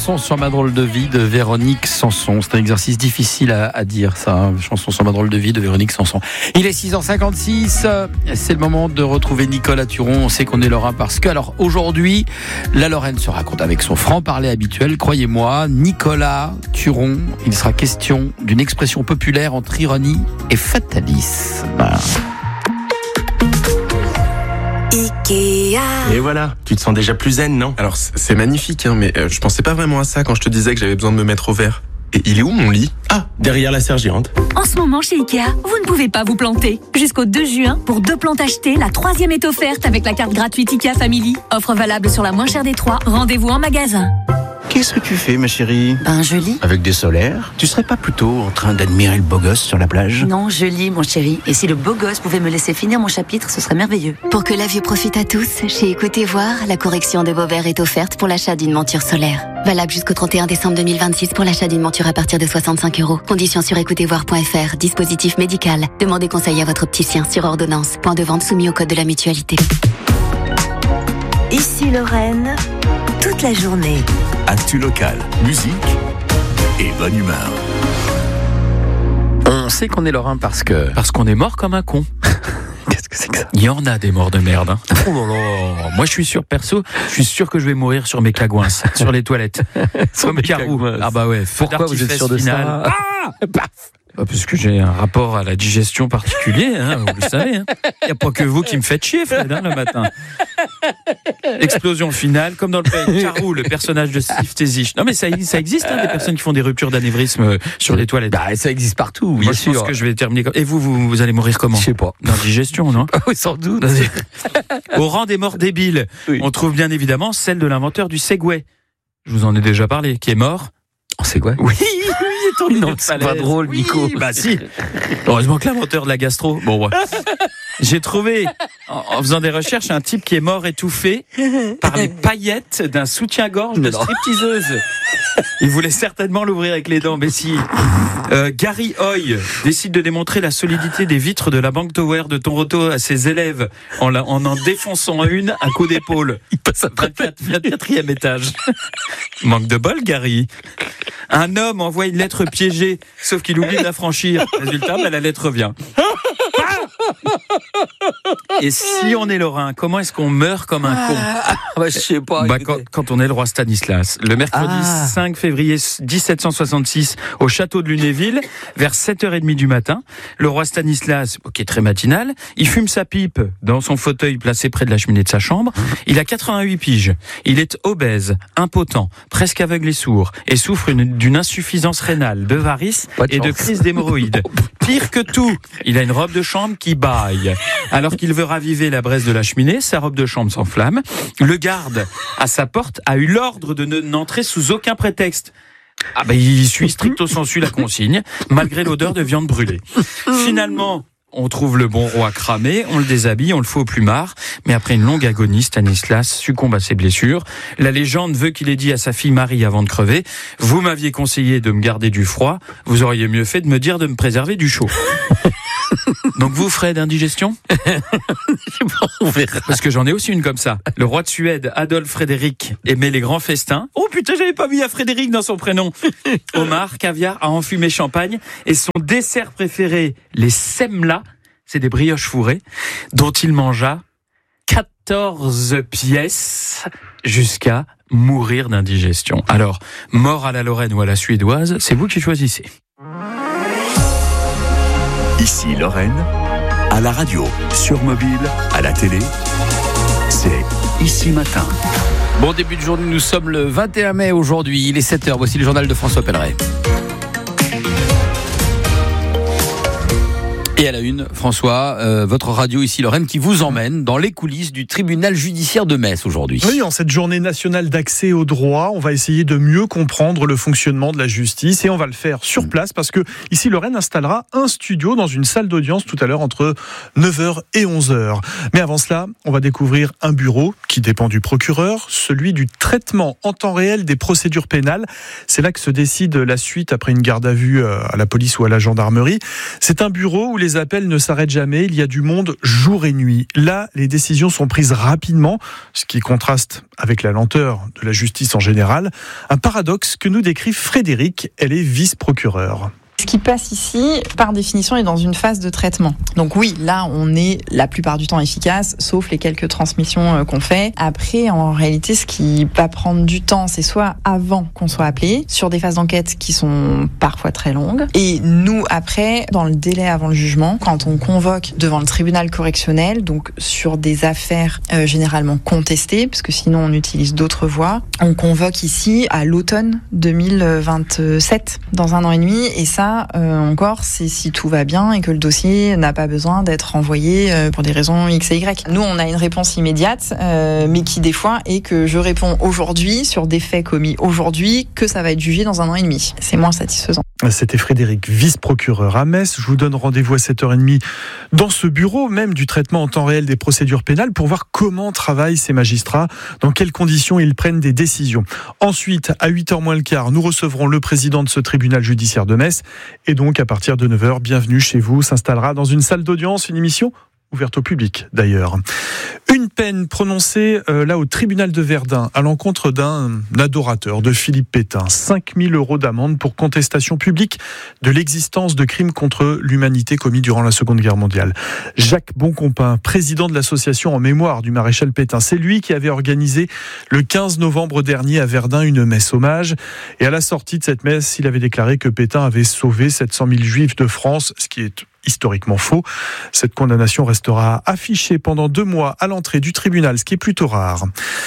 Chanson sur ma drôle de vie de Véronique Sanson. C'est un exercice difficile à dire, ça. Hein. Chanson sur ma drôle de vie de Véronique Sanson. Il est 6h56. C'est le moment de retrouver Nicolas Turon. On sait qu'on est lorrain parce que, alors aujourd'hui, la Lorraine se raconte avec son franc-parler habituel. Croyez-moi, Nicolas Turon, il sera question d'une expression populaire entre ironie et fatalisme. Ikea. Et voilà, tu te sens déjà plus zen, non? Alors c'est magnifique, hein, mais je pensais pas vraiment à ça quand je te disais que j'avais besoin de me mettre au vert. Et il est où mon lit? Ah, derrière la serre géante. En ce moment chez Ikea, vous ne pouvez pas vous planter. Jusqu'au 2 juin, pour 2 plantes achetées, la 3e est offerte avec la carte gratuite Ikea Family. Offre valable sur la moins chère des 3. Rendez-vous en magasin. Qu'est-ce que tu fais, ma chérie? Je lis. Avec des solaires? Tu serais pas plutôt en train d'admirer le beau gosse sur la plage? Non, je lis, mon chéri. Et si le beau gosse pouvait me laisser finir mon chapitre, ce serait merveilleux. Pour que la vue profite à tous, chez Écoutez Voir, la correction de vos verres est offerte pour l'achat d'une monture solaire. Valable jusqu'au 31 décembre 2026 pour l'achat d'une monture à partir de 65 €. Conditions sur écoutezvoir.fr. Dispositif médical. Demandez conseil à votre opticien sur ordonnance. Point de vente soumis au code de la mutualité. Ici Lorraine, toute la journée. Actu locale, musique et bonne humeur. On sait qu'on est lorrain parce qu'on est mort comme un con. Qu'est-ce que c'est que ça? Il y en a des morts de merde. Hein. Oh là là. Moi, je suis sûr que je vais mourir sur mes cagouins, sur les toilettes. Comme Carou. Ah bah ouais. Pourquoi vous êtes sûr de ça? Ah, paf. Parce que j'ai un rapport à la digestion particulier, hein, vous le savez. Il n'y a pas que vous qui me faites chier, Fred, le matin. Explosion finale, comme dans le film Carou, le personnage de Steve Tézich. Non mais ça existe, hein, des personnes qui font des ruptures d'anévrisme sur les toilettes. Bah, ça existe partout, Moi, bien je sûr. pense que je vais terminer comme... Et vous allez mourir comment? Je sais pas. D'indigestion, non? Oui, sans doute. Au rang des morts débiles, Oui. on trouve bien évidemment celle de l'inventeur du Segway. Je vous en ai déjà parlé, qui est mort. C'est quoi? Oui, il est tombé Non, d'une c'est falaise. pas drôle, Oui, Nico. Bah si. Heureusement que l'inventeur de la gastro. Bon, ouais. J'ai trouvé, en faisant des recherches, un type qui est mort étouffé par les paillettes d'un soutien-gorge de Non. stripteaseuse. Il voulait certainement l'ouvrir avec les dents, mais si. Gary Hoy décide de démontrer la solidité des vitres de la Bank Tower de Toronto à ses élèves en défonçant une à coup d'épaule. Il passe après. 24e étage. Manque de bol, Gary. Un homme envoie une lettre piégée, sauf qu'il oublie de la franchir. Résultat, la lettre vient. Et si on est lorrain, comment est-ce qu'on meurt comme un con? Bah, je sais pas. Quand on est le roi Stanislas. Le mercredi 5 février 1766, au château de Lunéville, vers 7h30 du matin, le roi Stanislas, qui est très matinal, il fume sa pipe dans son fauteuil placé près de la cheminée de sa chambre. Il a 88 piges. Il est obèse, impotent, presque aveugle et sourd, et souffre d'une insuffisance rénale, de varices et de crise d'hémorroïdes. Pire que tout, il a une robe de chambre qui baille. Alors qu'il veut raviver la braise de la cheminée, sa robe de chambre s'enflamme. Le garde, à sa porte, a eu l'ordre de n'entrer sous aucun prétexte. Ah ben, il suit stricto sensu la consigne, malgré l'odeur de viande brûlée. Finalement, on trouve le bon roi cramé, on le déshabille, on le fout au plumard, mais après une longue agonie, Stanislas succombe à ses blessures. La légende veut qu'il ait dit à sa fille Marie avant de crever: « Vous m'aviez conseillé de me garder du froid, vous auriez mieux fait de me dire de me préserver du chaud. » Donc vous, Fred, indigestion? On verra. Parce que j'en ai aussi une comme ça. Le roi de Suède, Adolphe Frédéric, aimait les grands festins. Oh putain, j'avais pas mis à Frédéric dans son prénom. Homard, caviar, à enfumer champagne. Et son dessert préféré, les semlas, c'est des brioches fourrées, dont il mangea 14 pièces jusqu'à mourir d'indigestion. Alors, mort à la Lorraine ou à la suédoise, c'est vous qui choisissez. Ici Lorraine, à la radio, sur mobile, à la télé, c'est Ici Matin. Bon début de journée, nous sommes le 21 mai aujourd'hui, il est 7h, voici le journal de François Pelleret. Et à la une, François, votre radio ici Lorraine qui vous emmène dans les coulisses du tribunal judiciaire de Metz aujourd'hui. Oui, en cette journée nationale d'accès au droit, on va essayer de mieux comprendre le fonctionnement de la justice et on va le faire sur place parce que ici Lorraine installera un studio dans une salle d'audience tout à l'heure entre 9h et 11h. Mais avant cela, on va découvrir un bureau qui dépend du procureur, celui du traitement en temps réel des procédures pénales. C'est là que se décide la suite après une garde à vue à la police ou à la gendarmerie. C'est un bureau où les les appels ne s'arrêtent jamais. Il y a du monde jour et nuit. Là, les décisions sont prises rapidement, ce qui contraste avec la lenteur de la justice en général. Un paradoxe que nous décrit Frédéric. Elle est vice-procureure. Ce qui passe ici, par définition, est dans une phase de traitement. Donc oui, là, on est la plupart du temps efficace, sauf les quelques transmissions qu'on fait. Après, en réalité, ce qui va prendre du temps, c'est soit avant qu'on soit appelé, sur des phases d'enquête qui sont parfois très longues, et nous, après, dans le délai avant le jugement, quand on convoque devant le tribunal correctionnel, donc sur des affaires généralement contestées, parce que sinon on utilise d'autres voies, on convoque ici à l'automne 2027, dans 1 an et demi, et ça, encore, c'est si tout va bien et que le dossier n'a pas besoin d'être renvoyé pour des raisons X et Y. Nous, on a une réponse immédiate, mais qui des fois est que je réponds aujourd'hui sur des faits commis aujourd'hui, que ça va être jugé dans 1 an et demi. C'est moins satisfaisant. C'était Frédéric, vice-procureur à Metz. Je vous donne rendez-vous à 7h30 dans ce bureau même du traitement en temps réel des procédures pénales pour voir comment travaillent ces magistrats, dans quelles conditions ils prennent des décisions. Ensuite, à 8h moins le quart, nous recevrons le président de ce tribunal judiciaire de Metz. Et donc, à partir de 9h, bienvenue chez vous, s'installera dans une salle d'audience, une émission ouverte au public d'ailleurs. Une peine prononcée là au tribunal de Verdun à l'encontre d'un adorateur de Philippe Pétain. 5 000 € d'amende pour contestation publique de l'existence de crimes contre l'humanité commis durant la Seconde Guerre mondiale. Jacques Boncompin, président de l'association en mémoire du maréchal Pétain, c'est lui qui avait organisé le 15 novembre dernier à Verdun une messe hommage. Et à la sortie de cette messe, il avait déclaré que Pétain avait sauvé 700 000 juifs de France, ce qui est historiquement faux. Cette condamnation restera affichée pendant 2 mois à l'entrée du tribunal, ce qui est plutôt rare.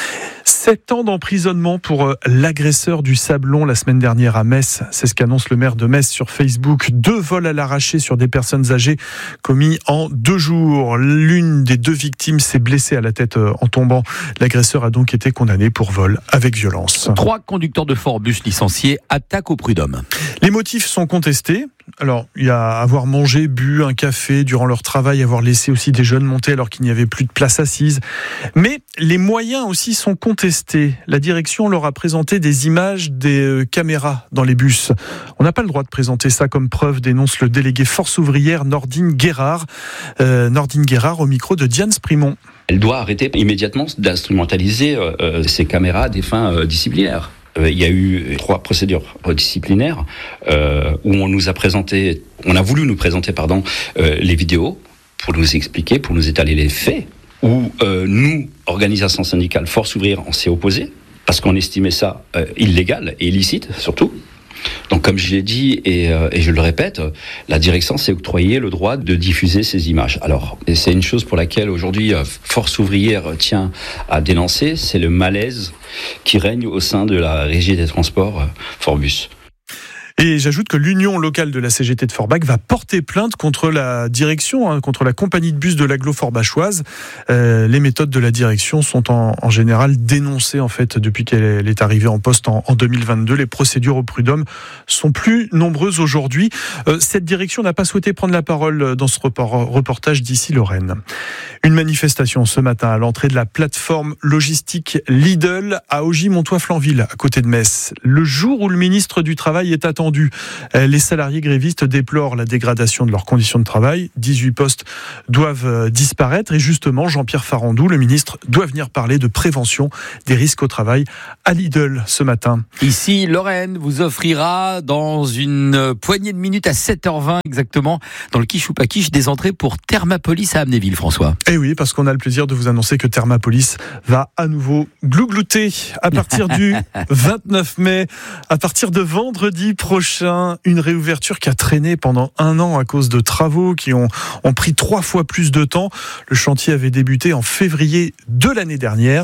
7 ans d'emprisonnement pour l'agresseur du Sablon la semaine dernière à Metz. C'est ce qu'annonce le maire de Metz sur Facebook. 2 vols à l'arraché sur des personnes âgées commis en 2 jours. L'une des 2 victimes s'est blessée à la tête en tombant. L'agresseur a donc été condamné pour vol avec violence. 3 conducteurs de Forbus licenciés attaquent au prud'homme. Les motifs sont contestés. Alors, il y a avoir mangé, bu un café durant leur travail, avoir laissé aussi des jeunes monter alors qu'il n'y avait plus de place assise. Mais les moyens aussi sont contestés. La direction leur a présenté des images des caméras dans les bus. On n'a pas le droit de présenter ça comme preuve, dénonce le délégué Force ouvrière Nordine Guérard. Nordine Guérard au micro de Diane Sprimont. Elle doit arrêter immédiatement d'instrumentaliser ces caméras à des fins disciplinaires. Il y a eu 3 procédures disciplinaires où on a voulu nous présenter les vidéos pour nous expliquer, pour nous étaler les faits, où nous, organisation syndicale Force ouvrière, on s'est opposé parce qu'on estimait ça illégal et illicite surtout. Donc comme je l'ai dit et je le répète, la direction s'est octroyé le droit de diffuser ces images. Alors, et c'est une chose pour laquelle aujourd'hui Force ouvrière tient à dénoncer, c'est le malaise qui règne au sein de la régie des transports Forbus. Et j'ajoute que l'union locale de la CGT de Forbach va porter plainte contre la direction, contre la compagnie de bus de l'agglo forbachoise. Les méthodes de la direction sont en général dénoncées en fait depuis qu'elle est arrivée en poste en 2022. Les procédures au prud'homme sont plus nombreuses aujourd'hui. Cette direction n'a pas souhaité prendre la parole dans ce reportage d'ici Lorraine. Une manifestation ce matin à l'entrée de la plateforme logistique Lidl à Augy-Montois-Flanville, à côté de Metz. Le jour où le ministre du Travail est attendu. Les salariés grévistes déplorent la dégradation de leurs conditions de travail. 18 postes doivent disparaître et justement, Jean-Pierre Farandou, le ministre, doit venir parler de prévention des risques au travail à Lidl ce matin. Ici, Lorraine vous offrira dans une poignée de minutes à 7h20 exactement, dans le Quiche ou pas Quiche, des entrées pour Thermapolis à Amnéville, François. Eh oui, parce qu'on a le plaisir de vous annoncer que Thermapolis va à nouveau glouglouter à partir du 29 mai, à partir de vendredi prochain, une réouverture qui a traîné pendant 1 an à cause de travaux qui ont pris 3 fois plus de temps. Le chantier avait débuté en février de l'année dernière.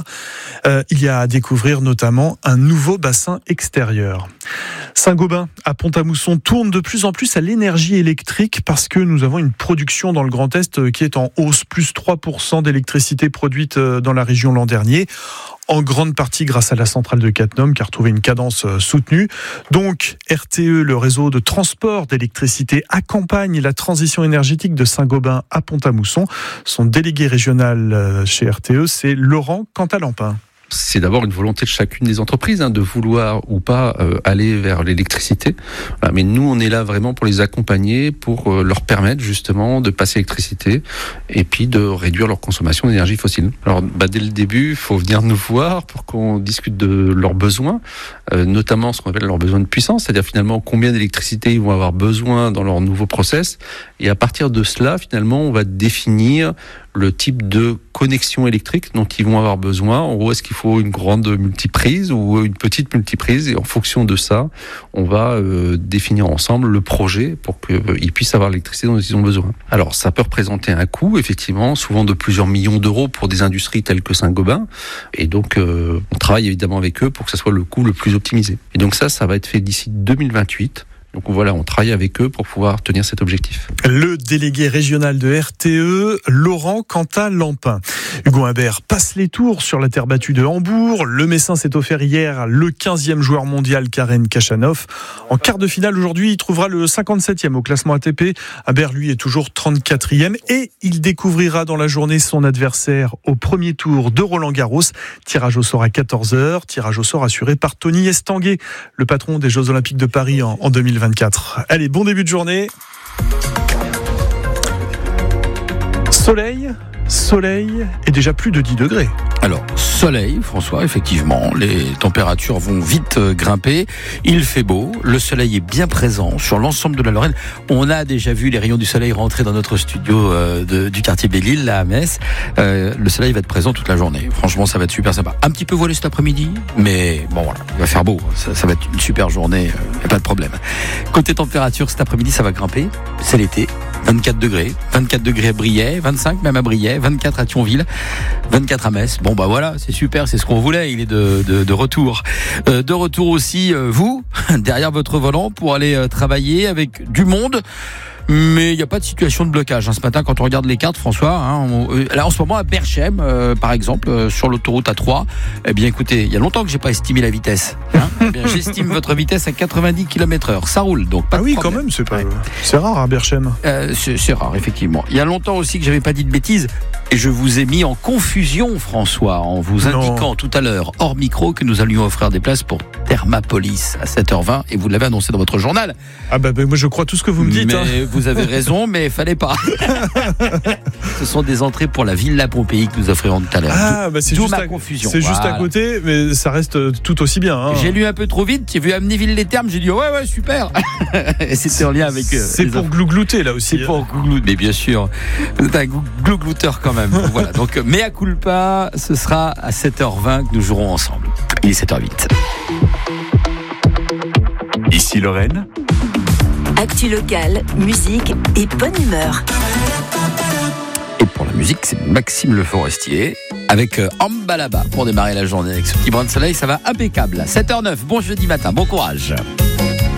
Il y a à découvrir notamment un nouveau bassin extérieur. Saint-Gobain à Pont-à-Mousson tourne de plus en plus à l'énergie électrique parce que nous avons une production dans le Grand Est qui est en hausse, plus 3% d'électricité produite dans la région l'an dernier. En grande partie grâce à la centrale de Cattenom qui a retrouvé une cadence soutenue. Donc RTE, le réseau de transport d'électricité, accompagne la transition énergétique de Saint-Gobain à Pont-à-Mousson. Son délégué régional chez RTE, c'est Laurent Cantalampin. c'est d'abord une volonté de chacune des entreprises de vouloir ou pas aller vers l'électricité. Voilà, mais nous, on est là vraiment pour les accompagner, pour leur permettre justement de passer à l'électricité et puis de réduire leur consommation d'énergie fossile. Alors, dès le début, il faut venir nous voir pour qu'on discute de leurs besoins, notamment ce qu'on appelle leurs besoins de puissance, c'est-à-dire finalement combien d'électricité ils vont avoir besoin dans leur nouveau process. Et à partir de cela, finalement, on va définir le type de connexion électrique dont ils vont avoir besoin. En gros, est-ce qu'il faut une grande multiprise ou une petite multiprise? Et en fonction de ça, on va définir ensemble le projet pour qu'ils puissent avoir l'électricité dont ils ont besoin. Alors, ça peut représenter un coût, effectivement, souvent de plusieurs millions d'euros pour des industries telles que Saint-Gobain. Et donc, on travaille évidemment avec eux pour que ça soit le coût le plus optimisé. Et donc ça va être fait d'ici 2028. Donc voilà, on travaille avec eux pour pouvoir tenir cet objectif. Le délégué régional de RTE, Laurent Cantat-Lampin. Hugo Humbert passe les tours sur la terre battue de Hambourg. Le Messin s'est offert hier le 15e joueur mondial Karen Khachanov. En quart de finale aujourd'hui, il trouvera le 57e au classement ATP. Humbert, lui, est toujours 34e et il découvrira dans la journée son adversaire au premier tour de Roland-Garros. Tirage au sort à 14h. Tirage au sort assuré par Tony Estanguet, le patron des Jeux Olympiques de Paris en 2024. Allez, bon début de journée. Soleil et déjà plus de 10 degrés. Alors, soleil, François, effectivement, les températures vont vite grimper. Il fait beau, le soleil est bien présent sur l'ensemble de la Lorraine. On a déjà vu les rayons du soleil rentrer dans notre studio du quartier Belle-Île, là à Metz. Le soleil va être présent toute la journée. Franchement, ça va être super sympa. Un petit peu voilé cet après-midi, mais bon, voilà, il va faire beau. Ça va être une super journée, y a pas de problème. Côté température, cet après-midi, ça va grimper. C'est l'été. 24 degrés à Briey, 25 même à Briey, 24 à Thionville, 24 à Metz. Bon bah voilà, c'est super, c'est ce qu'on voulait, il est de retour. De retour aussi, vous, derrière votre volant pour aller travailler avec du monde. Mais il n'y a pas de situation de blocage. Ce matin, quand on regarde les cartes, François, là en ce moment à Berchem, par exemple, sur l'autoroute A3, eh bien écoutez, il y a longtemps que j'ai pas estimé la vitesse. Eh bien, j'estime votre vitesse à 90 km/h. Ça roule, donc pas de problème. Quand même, c'est rare à Berchem. C'est rare, effectivement. Il y a longtemps aussi que j'avais pas dit de bêtises. Et je vous ai mis en confusion, François, en vous indiquant tout à l'heure, hors micro, que nous allions offrir des places pour Thermapolis à 7h20. Et vous l'avez annoncé dans votre journal. Ah bah moi je crois tout ce que vous me dites. Mais vous avez raison, mais fallait pas. Ce sont des entrées pour la Villa Pompéi que nous offrirons tout à l'heure. Ah bah c'est juste confusion. C'est juste à côté, mais ça reste tout aussi bien. J'ai lu un peu trop vite, j'ai vu Amnéville-les-Thermes, j'ai dit ouais super. Et c'était en lien avec. C'est pour glouglouter là aussi. C'est pour glouglouter, mais bien sûr. Vous êtes un glouglouteur quand même. Voilà, donc mea culpa, ce sera à 7h20 que nous jouerons ensemble. Il est 7h08. Ici Lorraine. Actu locale, musique et bonne humeur. Et pour la musique, c'est Maxime Le Forestier avec Ambalaba pour démarrer la journée avec ce petit brin de soleil. Ça va impeccable. 7h09, bon jeudi matin, bon courage.